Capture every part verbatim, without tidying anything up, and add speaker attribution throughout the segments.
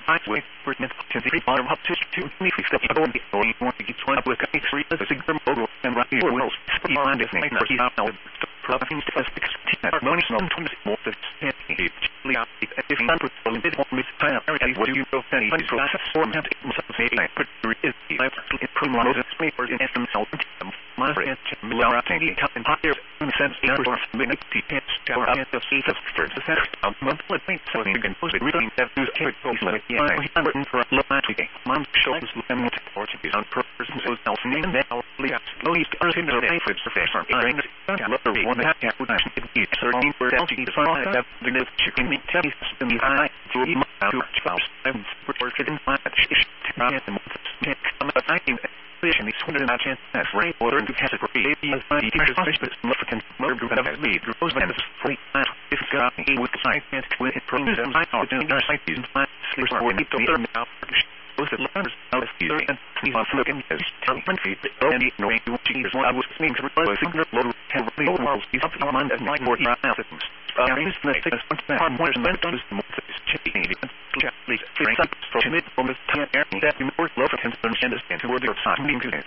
Speaker 1: I wait for it to the bottom up to two me step on the only want to get one up with a three as a signal model and right here will spawn this name for he's out province to six harmonious sometimes more the if you put a bit more mis time area what you know any process form has say like put is the life promote the paper in some self my Laura taking and higher sense in our minute depends our the seat of first the center of monthly point so you can post it reading that use characters like the I'm written for a lot of mom shows them what Portuguese on purpose so self name now please slowly start into the favorite professor in the letter one that have to be certain for L G the file have the new chicken meat taste in the eye to my spouse and portrait in my and the I think vision is one of the chance as rain water to pass it for baby as my teacher's specialist African mother group of lead rose and free if got he with science and with it proves and I thought in our site is my sleeps for me to learn now both the learners out of fear and please on looking as one feet and no way to change what I was saying to replace the load have the old world is up on and my more systems I mean the thickness one time more than done is more chipping please free up for mid from the time that you more love and understand to word of time meaning to it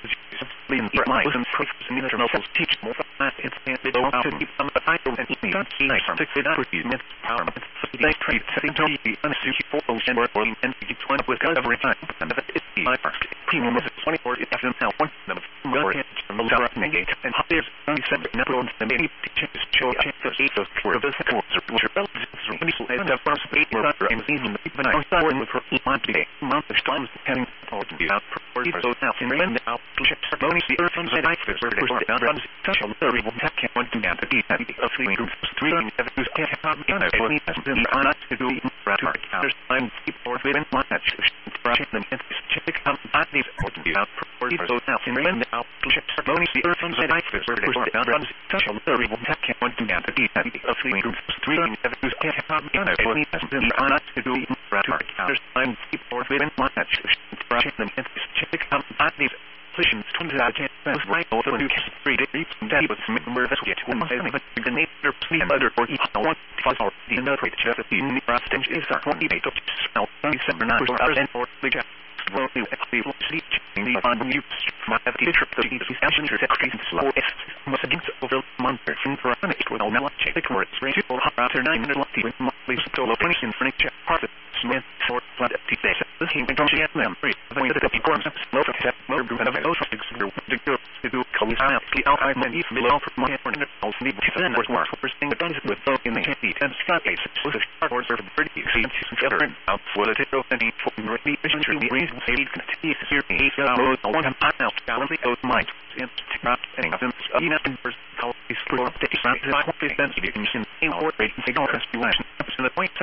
Speaker 1: in the life and process in internal teach more fast it's and they don't to keep some title and he don't see nice to fit up with you power they trade setting to be unsuited for and work and keep one with every time and that is the first premium is twenty-four it doesn't help one of more and the direct negate and there's only seven number on the many teachers show chances of for the course which are really so and the first bit were and even the people I saw in the month today month of times having told you out for so now in rand now only the earth and I first were down runs such a very one can't want to get the of three groups three and seven can't have done it only has been on us to do rather counters time people within one that brushing them and check out these important out for so now in rand now only the earth and I first were down runs such a very one can't want to get the of three groups three and seven can't have done it only has been on us to do rather counters time people within one that brushing them and check out these positions twenty out of ten was right over the three days and that was remember that we get one thing but the nature please other or each one five hour the another rate just the new prostage is our twenty-eight of smell December nine and or the jack well the people see the on you my teacher the discussion is increasing slow is must against over month for an it will not check the course range after nine minutes with monthly solo function furniture profit Smith short flat empty face this he don't get memory the way that the forms slow to set motor group and those things to go to do colors out the outside and if below for my for all need to send or work first thing done with both in the candy and start case so the start order pretty see together out for the tail and for the reason reason say continue here he's got load on one time out down the goes mind and not any of them enough in first how is for the sense you can see in or rate signal resolution the point